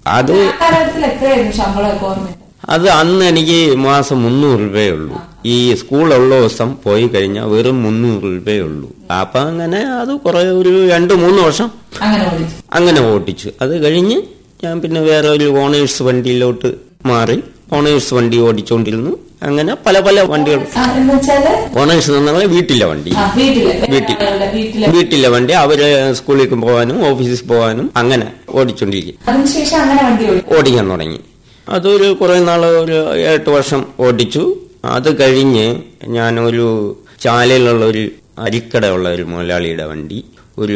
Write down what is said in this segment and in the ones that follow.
അത് അത് അന്ന് എനിക്ക് മാസം 300 രൂപയേ ഉള്ളൂ. ഈ സ്കൂളുള്ള ദിവസം പോയി കഴിഞ്ഞാൽ വെറും 300 രൂപയേ ഉള്ളൂ. അപ്പൊ അങ്ങനെ അത് കുറെ ഒരു 2-3 വർഷം അങ്ങനെ ഓടിച്ചു. അത് കഴിഞ്ഞ് ഞാൻ പിന്നെ വേറെ ഒരു ഓണേഴ്സ് വണ്ടിയിലോട്ട് മാറി. ഓണേഴ്സ് വണ്ടി ഓടിച്ചോണ്ടിരുന്നു. അങ്ങനെ പല പല വണ്ടികൾ. ഓണേഴ്സ് എന്ന് പറഞ്ഞാൽ വീട്ടിലെ വണ്ടി, വീട്ടിലെ വണ്ടി അവര് സ്കൂളിൽ പോകാനും ഓഫീസിൽ പോകാനും അങ്ങനെ ഓടിച്ചോണ്ടിരിക്കും. ഓടിക്കാൻ തുടങ്ങി. അതൊരു കുറെ നാള് ഒരു 8 വർഷം ഓടിച്ചു. അത് കഴിഞ്ഞ് ഞാനൊരു ചാലയിലുള്ള ഒരു അരിക്കടയുള്ള ഒരു മുതലാളിയുടെ വണ്ടി ഒരു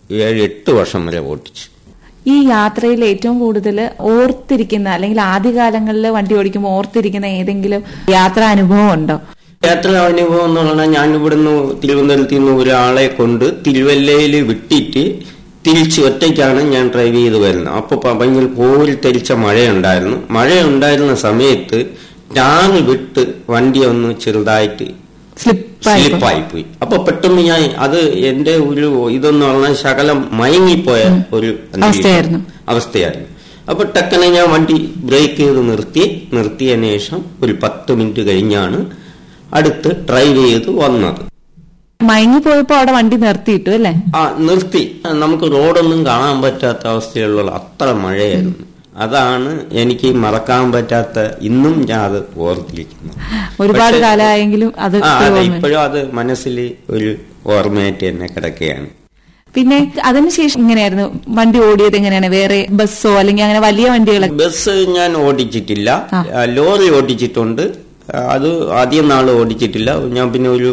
7-8 വർഷം വരെ ഓടിച്ചു. ഈ യാത്രയിൽ ഏറ്റവും കൂടുതൽ ഓർത്തിരിക്കുന്ന അല്ലെങ്കിൽ ആദ്യകാലങ്ങളിൽ വണ്ടി ഓടിക്കുമ്പോൾ ഓർത്തിരിക്കുന്ന ഏതെങ്കിലും യാത്രാ അനുഭവം ഉണ്ടോ? യാത്രാ അനുഭവം എന്ന് പറഞ്ഞാൽ ഞാൻ ഇവിടുന്ന് തിരുവനന്തപുരത്ത് നിന്ന് ഒരാളെ കൊണ്ട് തിരുവല്ലയിൽ വിട്ടിട്ട് തിരിച്ച് ഒറ്റയ്ക്കാണ് ഞാൻ ഡ്രൈവ് ചെയ്ത് വരുന്നത്. അപ്പൊ ഭയങ്കര കോരിത്തരിച്ച മഴയുണ്ടായിരുന്ന സമയത്ത് ടാറ് വിട്ട് വണ്ടി ഒന്ന് ചെറുതായിട്ട് സ്ലിപ്പായിപ്പോയി. അപ്പൊ പെട്ടെന്ന് ഞാൻ അത് എന്റെ ഒരു ഇതെന്ന് പറഞ്ഞാൽ ശകലം മയങ്ങിപ്പോയ ഒരു അവസ്ഥയായിരുന്നു. അപ്പൊ ടക്കനെ ഞാൻ വണ്ടി ബ്രേക്ക് ചെയ്ത് നിർത്തിയതിനു ശേഷം ഒരു 10 മിനിറ്റ് കഴിഞ്ഞാണ് അടുത്ത് ഡ്രൈവ് ചെയ്ത് വന്നത്. മയങ്ങിപ്പോയപ്പോ അവിടെ വണ്ടി നിർത്തിയിട്ടു അല്ലേ? നിർത്തി. നമുക്ക് റോഡൊന്നും കാണാൻ പറ്റാത്ത അവസ്ഥയിലുള്ള അത്ര മഴയായിരുന്നു. അതാണ് എനിക്ക് മറക്കാൻ പറ്റാത്ത, ഇന്നും ഞാൻ അത് ഓർത്തിരിക്കുന്നു. ഒരുപാട് കാലമായെങ്കിലും അത് ഇപ്പോഴും അത് മനസ്സിൽ ഒരു ഓർമ്മയായിട്ട് തന്നെ കിടക്കുകയാണ്. പിന്നെ അതിനുശേഷം ഇങ്ങനെയായിരുന്നു വണ്ടി ഓടിയത്? എങ്ങനെയാണ്? വേറെ ബസ്സോ അല്ലെങ്കിൽ അങ്ങനെ വലിയ വണ്ടികളൊക്കെ? ബസ് ഞാൻ ഓടിച്ചിട്ടില്ല. ലോറി ഓടിച്ചിട്ടുണ്ട്. അത് അധികം നാള് ഓടിച്ചിട്ടില്ല. ഞാൻ പിന്നെ ഒരു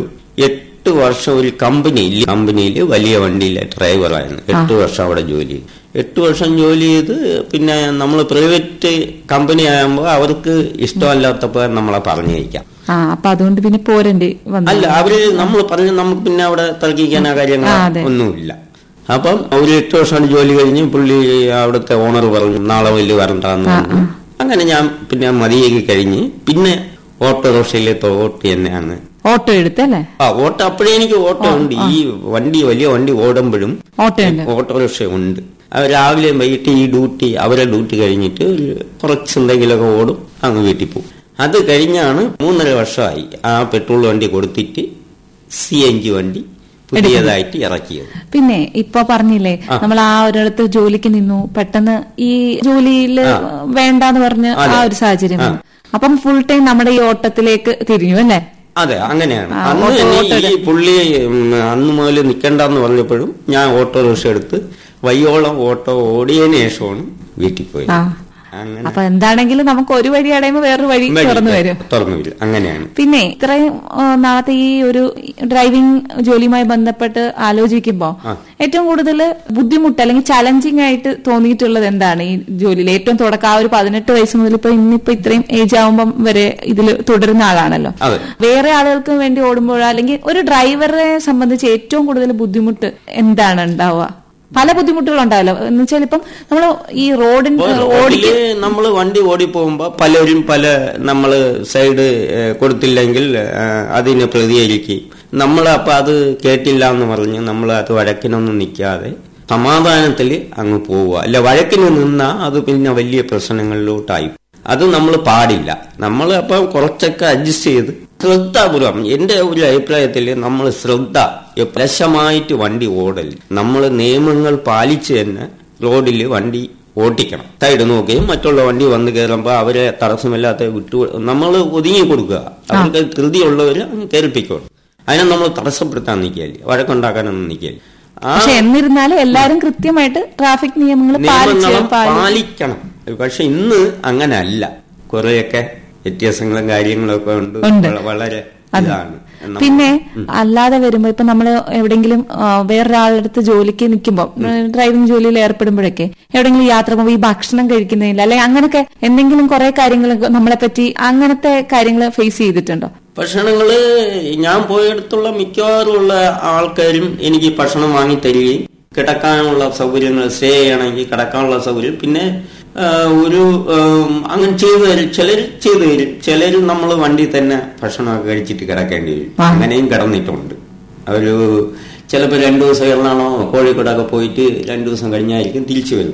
8 വർഷം ഒരു കമ്പനിയിൽ വലിയ വണ്ടിയിലെ ഡ്രൈവറായിരുന്നു. 8 വർഷം അവിടെ ജോലി ചെയ്തു. 8 വർഷം ജോലി ചെയ്ത് പിന്നെ നമ്മൾ പ്രൈവറ്റ് കമ്പനി ആകുമ്പോൾ അവർക്ക് ഇഷ്ടമല്ലാത്തപ്പോ നമ്മളെ പറഞ്ഞയക്കാം. അപ്പൊ അതുകൊണ്ട് പിന്നെ പോരണ്ടി അല്ല, അവര് നമ്മൾ പറഞ്ഞ് നമുക്ക് പിന്നെ അവിടെ തർക്കിക്കാൻ കാര്യങ്ങൾ ഒന്നുമില്ല. അപ്പം ഒരു 8 വർഷം ജോലി കഴിഞ്ഞ് പുള്ളി അവിടുത്തെ ഓണർ പറഞ്ഞു നാളെ വലിയ വരണ്ടെന്ന് പറഞ്ഞു. അങ്ങനെ ഞാൻ പിന്നെ മതിയാക്കി കഴിഞ്ഞ് പിന്നെ ഓട്ടോറിക്ഷയിലെ തോട്ട് തന്നെയാണ് ഓട്ടോ എടുത്തല്ലേ? ഓട്ടോ അപ്പോഴേ എനിക്ക് ഓട്ടോ ഉണ്ട്. ഈ വലിയ വണ്ടി ഓടുമ്പോഴും ഓട്ടോറിക്ഷ ഉണ്ട്. രാവിലെ വൈകിട്ട് ഈ അവരെ ഡ്യൂട്ടി കഴിഞ്ഞിട്ട് കുറച്ച് എന്തെങ്കിലുമൊക്കെ ഓടും, അങ്ങ് വീട്ടിൽ പോകും. അത് കഴിഞ്ഞാണ് 3.5 വർഷമായി ആ പെട്രോൾ വണ്ടി കൊടുത്തിട്ട് CNG വണ്ടി പുതിയതായിട്ട് ഇറക്കിയത്. പിന്നെ ഇപ്പൊ പറഞ്ഞില്ലേ നമ്മൾ ആ ഒരിടത്ത് ജോലിക്ക് നിന്നു, പെട്ടെന്ന് ഈ ജോലിയിൽ വേണ്ടാന്ന് പറഞ്ഞ് ആ ഒരു സാഹചര്യം, അപ്പം ഫുൾ ടൈം നമ്മുടെ ഈ ഓട്ടത്തിലേക്ക് തിരിഞ്ഞു അല്ലേ? അതെ, അങ്ങനെയാണ്. അന്ന് ഈ പുള്ളി അന്ന് മുതൽ നിൽക്കണ്ടെന്ന് പറഞ്ഞപ്പോഴും ഞാൻ ഓട്ടോറിക്ഷ എടുത്ത് വയ്യോളം ഓട്ടോ ഓടിയതിനു ശേഷമാണ് വീട്ടിൽ പോയി. അപ്പൊ എന്താണെങ്കിലും നമുക്ക് ഒരു വഴി അടയുമ്പോ വേറൊരു വഴി തുറന്നു വരും. അങ്ങനെയാണ്. പിന്നെ ഇത്രയും നാളത്തെ ഈ ഒരു ഡ്രൈവിംഗ് ജോലിയുമായി ബന്ധപ്പെട്ട് ആലോചിക്കുമ്പോ ഏറ്റവും കൂടുതൽ ബുദ്ധിമുട്ട് അല്ലെങ്കിൽ ചലഞ്ചിങ് ആയിട്ട് തോന്നിയിട്ടുള്ളത് എന്താണ് ഈ ജോലിയിൽ? ഏറ്റവും തുടക്കം ആ ഒരു 18 വയസ്സ് മുതൽ ഇന്നിപ്പോ ഇത്രയും ഏജ് ആവുമ്പം വരെ ഇതിൽ തുടരുന്ന ആളാണല്ലോ. വേറെ ആളുകൾക്ക് വേണ്ടി ഓടുമ്പോഴോ അല്ലെങ്കിൽ ഒരു ഡ്രൈവറെ സംബന്ധിച്ച് ഏറ്റവും കൂടുതൽ ബുദ്ധിമുട്ട് എന്താണ് ഉണ്ടാവുക? പല ബുദ്ധിമുട്ടുകളുണ്ടാവല്ലോ. എന്ന് വെച്ചാൽ ഇപ്പം നമ്മള് ഈ റോഡില് നമ്മള് വണ്ടി ഓടിപ്പോകുമ്പോ പലരും നമ്മള് സൈഡ് കൊടുത്തില്ലെങ്കിൽ അതിന് പ്രതികരിക്കും. നമ്മളപ്പൊ അത് കേട്ടില്ല എന്ന് പറഞ്ഞ് നമ്മൾ അത് വഴക്കിനൊന്നും നിൽക്കാതെ സമാധാനത്തിൽ അങ്ങ് പോവുക. അല്ല, വഴക്കിന് നിന്നാ അത് പിന്നെ വലിയ പ്രശ്നങ്ങളിലോട്ടായി. അത് നമ്മൾ പാടില്ല. നമ്മൾ അപ്പം കുറച്ചൊക്കെ അഡ്ജസ്റ്റ് ചെയ്ത് ശ്രദ്ധാപൂർവം, എന്റെ ഒരു അഭിപ്രായത്തിൽ നമ്മൾ ലക്ഷമായിട്ട് വണ്ടി ഓടൽ, നമ്മൾ നിയമങ്ങൾ പാലിച്ച് തന്നെ റോഡിൽ വണ്ടി ഓട്ടിക്കണം. സൈഡ് നോക്കുകയും മറ്റുള്ള വണ്ടി വന്ന് കയറുമ്പോൾ അവരെ തടസ്സമില്ലാത്ത നമ്മൾ ഒതുങ്ങി കൊടുക്കുക. അവർക്ക് ധൃതിയുള്ളവര് കയറിപ്പിക്കണം. അതിനെ നമ്മൾ തടസ്സപ്പെടുത്താൻ നിൽക്കുകയല്ലേ, വഴക്കുണ്ടാക്കാനൊന്നും നിൽക്കുകയല്ലേ. പക്ഷെ എന്നിരുന്നാലും എല്ലാവരും കൃത്യമായിട്ട് ട്രാഫിക് നിയമങ്ങൾ പാലിക്കണം. പക്ഷെ ഇന്ന് അങ്ങനെ അല്ല. കുറെയൊക്കെ വ്യത്യാസങ്ങളും കാര്യങ്ങളൊക്കെ ഉണ്ട്. വളരെ ഇതാണ്. പിന്നെ അല്ലാതെ വരുമ്പോ ഇപ്പൊ നമ്മള് എവിടെയെങ്കിലും വേറൊരാളുടെ അടുത്ത് ജോലിക്ക് നിൽക്കുമ്പോ, ഡ്രൈവിംഗ് ജോലിയിൽ ഏർപ്പെടുമ്പോഴൊക്കെ എവിടെയെങ്കിലും യാത്ര പോകുമ്പോ ഈ ഭക്ഷണം കഴിക്കുന്നതില്ല അല്ലെ അങ്ങനൊക്കെ എന്തെങ്കിലും കുറെ കാര്യങ്ങൾ നമ്മളെ പറ്റി അങ്ങനത്തെ കാര്യങ്ങൾ ഫേസ് ചെയ്തിട്ടുണ്ടോ? ഭക്ഷണങ്ങള് ഞാൻ പോയടുത്തുള്ള മിക്കവാറും ഉള്ള ആൾക്കാരും എനിക്ക് ഭക്ഷണം വാങ്ങി തരികയും കിടക്കാനുള്ള സൗകര്യങ്ങൾ, സ്റ്റേ ചെയ്യണമെങ്കിൽ കിടക്കാനുള്ള സൗകര്യം, പിന്നെ ഒരു അങ്ങനെ ചെയ്തു തരും. ചിലർ ചെയ്തു തരും. ചിലർ നമ്മൾ വണ്ടി തന്നെ ഭക്ഷണമൊക്കെ കഴിച്ചിട്ട് കിടക്കേണ്ടി വരും. അങ്ങനെയും കിടന്നിട്ടുണ്ട്. ചിലപ്പോൾ 2 ദിവസം എറണാകുളം കോഴിക്കോടൊക്കെ പോയിട്ട് 2 ദിവസം കഴിഞ്ഞായിരിക്കും തിരിച്ചു വരുന്നത്.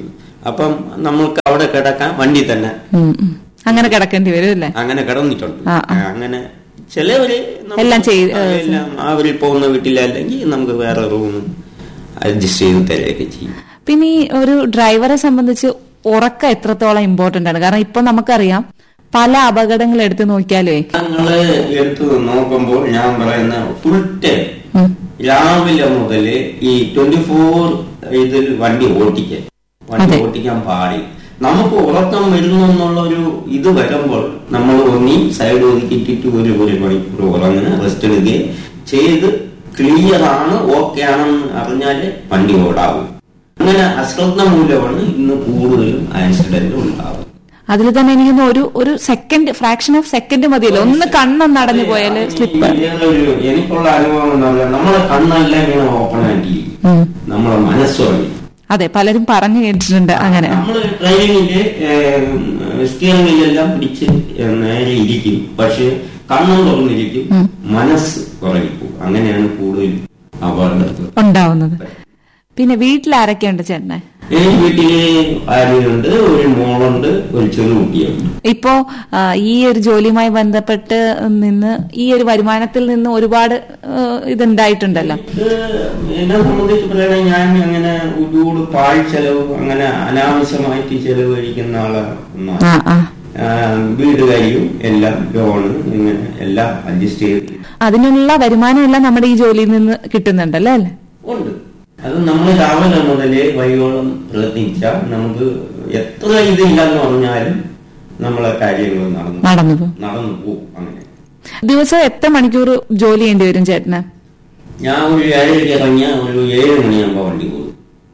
അപ്പം നമ്മൾക്ക് അവിടെ കിടക്കാൻ വണ്ടി തന്നെ അങ്ങനെ കിടക്കേണ്ടി വരും അല്ലേ? അങ്ങനെ കിടന്നിട്ടുണ്ട്. അങ്ങനെ ചിലവര് എല്ലാം അവരിൽ പോകുന്ന വീട്ടിലല്ലെങ്കിൽ നമുക്ക് വേറെ റൂമും അഡ്ജസ്റ്റ് ചെയ്ത് തരുകയൊക്കെ ചെയ്യും. പിന്നെ ഈ ഒരു ഡ്രൈവറെ സംബന്ധിച്ച് ഉറക്കം എത്രത്തോളം ഇമ്പോർട്ടന്റ് ആണ്? കാരണം ഇപ്പൊ നമുക്കറിയാം പല അപകടങ്ങൾ എടുത്തു നോക്കിയാലേ ഞങ്ങള് എടുത്തു നോക്കുമ്പോൾ ഞാൻ പറയുന്ന ഫുൾ ടൈം രാവിലെ മുതല് ഈ 24 ഇതിൽ വണ്ടി ഓട്ടിക്കാൻ പാടില്ല. നമുക്ക് ഉറക്കം വരുന്നു എന്നുള്ള ഒരു ഇത് വരുമ്പോൾ നമ്മൾ ഒന്നി സൈഡ് ഒതുക്കിട്ടിട്ട് ഒരു മണിക്കൂർ ഉറങ്ങുക, റെസ്റ്റ് എടുക്കുകയും ചെയ്ത് ക്ലിയർ ആണ്, ഓക്കെ ആണെന്ന് അറിഞ്ഞാല് വണ്ടി ഓടാവും. അങ്ങനെ അശ്രദ്ധ മൂലമാണ് ഇന്ന് കൂടുതലും ആക്സിഡന്റ് ഉണ്ടാവും. അതിൽ തന്നെ എനിക്ക് ഒരു സെക്കൻഡ്, ഫ്രാക്ഷൻ ഓഫ് സെക്കൻഡ് മതിയല്ലോ, ഒന്ന് കണ്ണൊന്ന് അടഞ്ഞു പോയാല് സ്ലിപ്പ്. എനിക്കുള്ള അനുഭവം എന്ന് പറഞ്ഞാൽ നമ്മളെ കണ്ണെല്ലാം ഇങ്ങനെ ഓപ്പൺ ആക്കിയിരിക്കും, നമ്മളെ മനസ്സുറങ്ങി. അതെ, പലരും പറഞ്ഞു കേട്ടിട്ടുണ്ട് അങ്ങനെ. നമ്മള് ഡ്രൈവിംഗില് സ്റ്റിയറിംഗിലെല്ലാം പിടിച്ച് നേരെ ഇരിക്കും, പക്ഷെ കണ്ണും തുറന്നിരിക്കും, മനസ്സ് ഉറങ്ങിപ്പോകും. അങ്ങനെയാണ് കൂടുതൽ അപകടങ്ങൾ ഉണ്ടാവുന്നത്. പിന്നെ വീട്ടിൽ ആരൊക്കെയുണ്ട് ചേട്ടനെ? വീട്ടില് ആരുണ്ട്, ഒരു മോളുണ്ട്, ഒരു ചെറു കുട്ടിയുണ്ട്. ഇപ്പോ ഈ ഒരു ജോലിയുമായി ബന്ധപ്പെട്ട് നിന്ന് ഈ ഒരു വരുമാനത്തിൽ നിന്ന് ഒരുപാട് ഇതുണ്ടായിട്ടുണ്ടല്ലോ. എന്നെ സംബന്ധിച്ച് പറയുകയാണെങ്കിൽ ഞാൻ അങ്ങനെ ഒരുപാട് പാഴ് ചെലവ് അങ്ങനെ അനാവശ്യമായിട്ട് ചെലവ് കഴിക്കുന്ന ആളാണ്. വീട് കാര്യം എല്ലാം ലോണ് ഇങ്ങനെ എല്ലാം അഡ്ജസ്റ്റ് ചെയ്ത് അതിനുള്ള വരുമാനം എല്ലാം നമ്മുടെ ഈ ജോലിയിൽ നിന്ന് കിട്ടുന്നുണ്ടല്ലോ അല്ലേ? ഉണ്ട്. അത് നമ്മൾ രാവിലെ മുതലേ വൈകോളം പ്രയത്നിച്ചാൽ നമുക്ക് എത്ര ഇതില്ലെന്ന് പറഞ്ഞാലും നമ്മളെ കാര്യങ്ങൾ നടന്നു പോകും. അങ്ങനെ ദിവസം എത്ര മണിക്കൂർ ജോലി ചെയ്യേണ്ടി വരും ചേട്ടന്? ഞാൻ ഒരു 7:30 ഇറങ്ങിയ ഒരു 7 മണിയാകുമ്പോ വണ്ടി പോകും.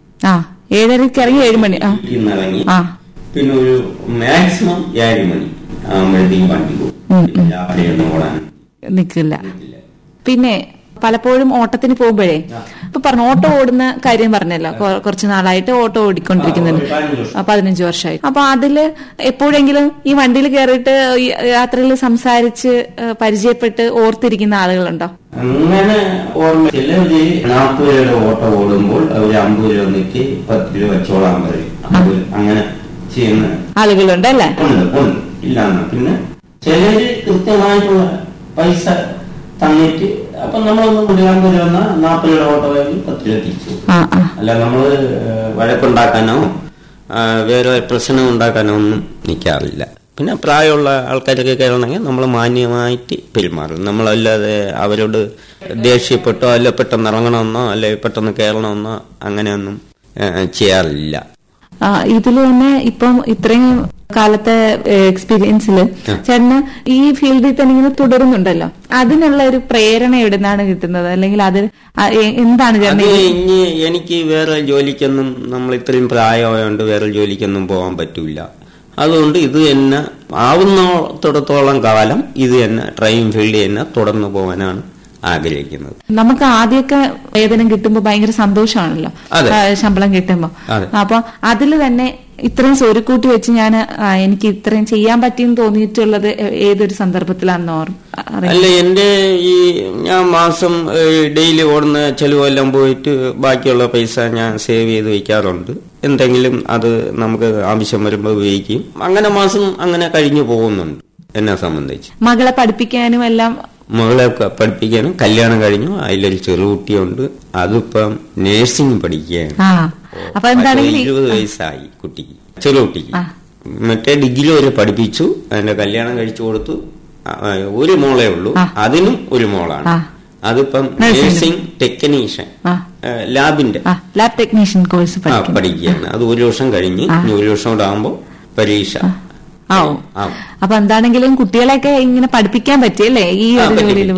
7:30 ഇറങ്ങി 7 മണി ഇറങ്ങി പിന്നെ ഒരു മാക്സിമം 7 മണി ആകുമ്പോഴത്തേക്കും വണ്ടി പോകും. രാവിലെ ഓടാൻ നിൽക്കില്ല. പിന്നെ പലപ്പോഴും ഓട്ടത്തിന് പോകുമ്പോഴേ ഇപ്പൊ പറഞ്ഞു ഓട്ടോ ഓടുന്ന കാര്യം പറഞ്ഞല്ലോ, കുറച്ചു നാളായിട്ട് ഓട്ടോ ഓടിക്കൊണ്ടിരിക്കുന്നുണ്ട്, 15 വർഷമായി. അപ്പൊ അതില് എപ്പോഴെങ്കിലും ഈ വണ്ടിയിൽ കയറിയിട്ട് യാത്രയിൽ സംസാരിച്ച് പരിചയപ്പെട്ട് ഓർത്തിരിക്കുന്ന ആളുകളുണ്ടോ? അങ്ങനെ ഓർമ്മ. ചിലവര് 40 രൂപയുടെ ഓട്ടോ ഓടുമ്പോൾ അവര് 50 രൂപ വന്നിട്ട് 10 രൂപ വെച്ചോളാൻ പറയും. അങ്ങനെ ചെയ്യുന്ന ആളുകളുണ്ട് അല്ലേ? ഇല്ല. പിന്നെ ചിലര് കൃത്യമായിട്ടുള്ള പൈസ തന്നിട്ട് അപ്പൊ നമ്മളൊന്നും 50 രൂപ 40 രൂപ ഓട്ടോ 10 രൂപ തിരിച്ചു. അല്ല നമ്മള് വഴക്കുണ്ടാക്കാനോ വേറെ പ്രശ്നം ഉണ്ടാക്കാനോ ഒന്നും നിൽക്കാറില്ല. പിന്നെ പ്രായമുള്ള ആൾക്കാരൊക്കെ കയറണമെങ്കിൽ നമ്മൾ മാന്യമായിട്ട് പെരുമാറും. നമ്മളല്ലാതെ അവരോട് ദേഷ്യപ്പെട്ടോ അല്ല പെട്ടെന്ന് ഇറങ്ങണമെന്നോ അല്ലെ പെട്ടെന്ന് കയറണമെന്നോ അങ്ങനെയൊന്നും ചെയ്യാറില്ല. ഇതില് തന്നെ ഇപ്പം ഇത്രയും കാലത്തെ എക്സ്പീരിയൻസിൽ ചേട്ടന് ഈ ഫീൽഡിൽ തന്നെ ഇങ്ങനെ തുടരുന്നുണ്ടല്ലോ, അതിനുള്ള ഒരു പ്രേരണ എവിടുന്നാണ് കിട്ടുന്നത്? അല്ലെങ്കിൽ അത് എന്താണ് ചേട്ടൻ? എനിക്ക് വേറെ ജോലിക്കൊന്നും നമ്മൾ ഇത്രയും പ്രായമായോണ്ട് വേറെ ജോലിക്കൊന്നും പോകാൻ പറ്റൂല. അതുകൊണ്ട് ഇത് തന്നെ ആവുന്നിടത്തോളം കാലം ഇത് തന്നെ ഡ്രൈവിംഗ് ഫീൽഡിൽ തന്നെ തുടർന്നു പോകാനാണ് ആഗ്രഹിക്കുന്നത്. നമുക്ക് ആദ്യമൊക്കെ വേതനം കിട്ടുമ്പോ ഭയങ്കര സന്തോഷമാണല്ലോ, ശമ്പളം കിട്ടുമ്പോ. അപ്പൊ അതിൽ തന്നെ ഇത്രയും സ്വരുക്കൂട്ടി വെച്ച് എനിക്ക് ഇത്രയും ചെയ്യാൻ പറ്റിയെന്ന് തോന്നിയിട്ടുള്ളത് ഏതൊരു സന്ദർഭത്തിലാണെന്ന് അല്ല, എന്റെ ഈ ഞാൻ മാസം ഡെയിലി ഓടുന്ന ചെലവെല്ലാം പോയിട്ട് ബാക്കിയുള്ള പൈസ ഞാൻ സേവ് ചെയ്ത് വയ്ക്കാറുണ്ട്. എന്തെങ്കിലും അത് നമുക്ക് ആവശ്യം വരുമ്പോൾ ഉപയോഗിക്കും. അങ്ങനെ മാസം അങ്ങനെ കഴിഞ്ഞു പോകുന്നുണ്ട്. എന്നെ സംബന്ധിച്ച് മകളെ പഠിപ്പിക്കാനും എല്ലാം, മകളെ പഠിപ്പിക്കാനും കല്യാണം കഴിഞ്ഞു. അതിലൊരു ചെറുകുട്ടിയുണ്ട്, അതിപ്പം നേഴ്സിംഗ് പഠിക്കുകയാണ്. 20 വയസ്സായി കുട്ടിക്ക്, ചെറുകുട്ടിക്ക്. മറ്റേ ഡിഗ്രി വരെ പഠിപ്പിച്ചു, അതിന്റെ കല്യാണം കഴിച്ചു കൊടുത്തു. ഒരു മോളേ ഉള്ളൂ, അതിനും ഒരു മോളാണ്. അതിപ്പം nursing technician ലാബിന്റെ lab technician course പഠിക്കുകയാണ്. അത് 1 വർഷം കഴിഞ്ഞ് 1 വർഷം കൂടെ ആകുമ്പോ പരീക്ഷ. അപ്പൊ എന്താണെങ്കിലും കുട്ടികളെയൊക്കെ ഇങ്ങനെ പഠിപ്പിക്കാൻ പറ്റിയല്ലേ ഈ ജോലിയിൽ?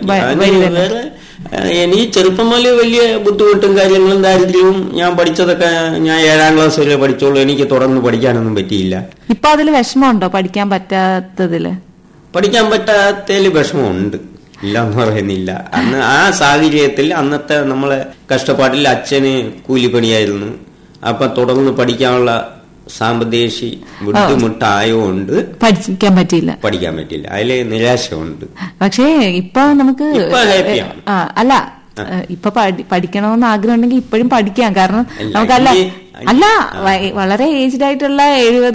എനിക്ക് ചെറുപ്പം മുതലേ വലിയ ബുദ്ധിമുട്ടും കാര്യങ്ങളും ദാരിദ്ര്യവും, ഞാൻ പഠിച്ചതൊക്കെ ഞാൻ 7ാം ക്ലാസ് വരെ പഠിച്ചോളൂ. എനിക്ക് തുടർന്ന് പഠിക്കാനൊന്നും പറ്റിയില്ല. ഇപ്പൊ അതിൽ വിഷമമുണ്ടോ? പഠിക്കാൻ പറ്റാത്തതില്? പഠിക്കാൻ പറ്റാത്തതിൽ വിഷമമുണ്ട്, ഇല്ലാന്ന് പറയുന്നില്ല. അന്ന് ആ സാഹചര്യത്തിൽ അന്നത്തെ നമ്മളെ കഷ്ടപ്പാട്ടിൽ അച്ഛന് കൂലിപ്പണിയായിരുന്നു. അപ്പൊ തുടർന്ന് പഠിക്കാനുള്ള സാമ്പത്തിക ബുദ്ധിമുട്ടായോണ്ട് പഠിക്കാൻ പറ്റിയില്ല. അതില് നിരാശയുണ്ട്. പക്ഷേ ഇപ്പൊ നമുക്ക് ഹാപ്പിയാണ്. അല്ല, ഇപ്പൊ പഠിക്കണമെന്ന് ആഗ്രഹം ഉണ്ടെങ്കിൽ ഇപ്പോഴും പഠിക്കാം. കാരണം നമുക്കല്ല വളരെ ഏജ്ഡ് ആയിട്ടുള്ള 70